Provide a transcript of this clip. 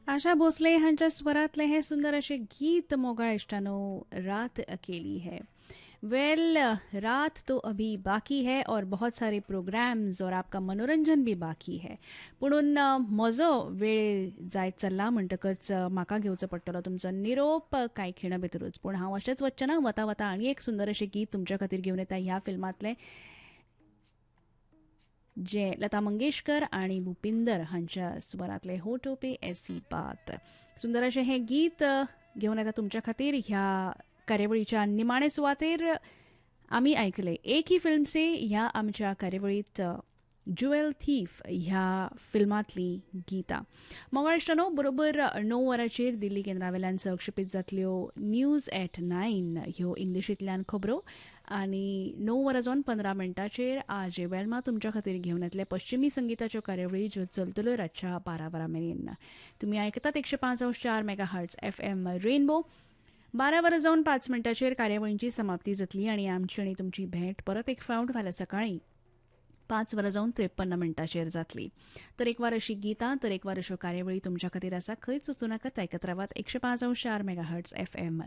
आशा भोसले ह्यांच्या स्वरातले हे सुंदर असे गीत मोगळा इष्टानो रात अकेली है। वेल रात तो अभी बाकी है और बहुत सारे प्रोग्राम्स और आपका मनोरंजन भी बाकी है पुणून म्हजो वेळ जायत चल्ला म्हणटकच म्हाका घेवचो पडटलो तुमचो निरोप कांय खिणां भितरूच पूण हांव अशेंच वचचें ना वता वता आनी एक सुंदर अशें गीत तुमच्या खातीर घेवन येता ह्या फिल्मांतलें जे लता मंगेशकर आणि भुपिंदर हांच्या स्वरातले होठो पे ऐसी बात सुंदर अशें हें गीत घेवन येता तुमच्या खातीर ह्या कार्यावळीच्या निमाणे सुवातेर आमी आयकले एक ही फिल्म से ह्या आमच्या कार्यावळीत ज्युएल थीफ ह्या फिल्मांतली गितां मोगाळ इश्टानो बरोबर 9 वरांचेर दिल्ली केंद्रावेल्यान संक्षेपीत जातल्यो न्यूज एट 9 ह्यो इंग्लिशींतल्यान खबरो आनी 9 वरां जावन 15 मिनटांचेर आज वेळमा तुमच्या खातीर घेवन येतले पश्चिमी संगीताच्यो कार्यावळी ज्यो चलतल्यो रातच्या 12 वरां मेरेन तुमी आयकतात 105.4 मेगा हर्ट्स FM रेनबो 12 वरां जावन 5 मिनटांचेर कार्यावळींची समाप्ती जातली आनी आमची आनी तुमची भेट परत एक फावट फाल्यां सकाळीं 5 वरां जावन 53 मिनटांचेर जातली तर एक वार अशी गितां तर एक वार अश्यो कार्यावळी तुमच्या खातीर आसा खंयच वचूं नाकात आयकत रावात 105.4 मेगा हर्ट्स FM